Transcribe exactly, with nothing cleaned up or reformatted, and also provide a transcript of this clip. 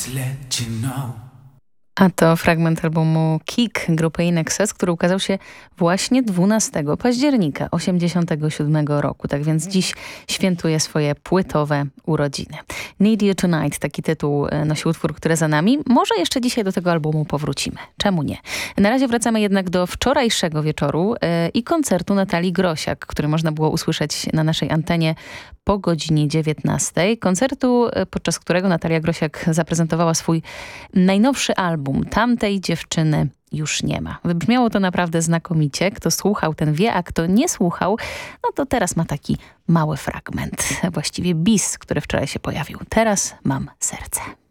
let you know. A to fragment albumu Kick grupy In Excess, który ukazał się właśnie dwunastego października osiemdziesiątego siódmego roku. Tak więc dziś świętuje swoje płytowe urodziny. Need You Tonight, taki tytuł nosi utwór, który za nami. Może jeszcze dzisiaj do tego albumu powrócimy. Czemu nie? Na razie wracamy jednak do wczorajszego wieczoru yy, i koncertu Natalii Grosiak, który można było usłyszeć na naszej antenie po godzinie dziewiętnastej. Koncertu, podczas którego Natalia Grosiak zaprezentowała swój najnowszy album. Tamtej dziewczyny już nie ma. Wybrzmiało to naprawdę znakomicie. Kto słuchał, ten wie, a kto nie słuchał, no to teraz ma taki mały fragment. Właściwie bis, który wczoraj się pojawił. Teraz mam serce.